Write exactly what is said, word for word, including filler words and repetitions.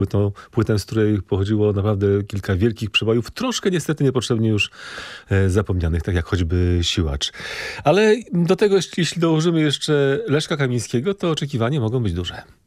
Płytą, płytę, z której pochodziło naprawdę kilka wielkich przebojów, troszkę niestety niepotrzebnie już e, zapomnianych, tak jak choćby Siłacz. Ale do tego, jeśli dołożymy jeszcze Leszka Kamińskiego, to oczekiwania mogą być duże.